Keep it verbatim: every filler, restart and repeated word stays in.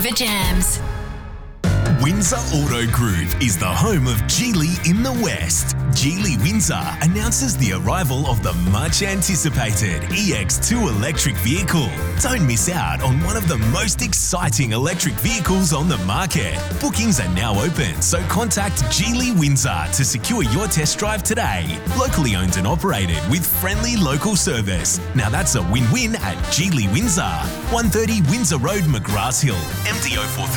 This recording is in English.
Driver Jams. Windsor Auto Group is the home of Geely in the West. Geely Windsor announces the arrival of the much-anticipated E X two electric vehicle. Don't miss out on one of the most exciting electric vehicles on the market. Bookings are now open, so contact Geely Windsor to secure your test drive today. Locally owned and operated with friendly local service. Now that's a win-win at Geely Windsor. one thirty Windsor Road, McGrath Hill, M D O four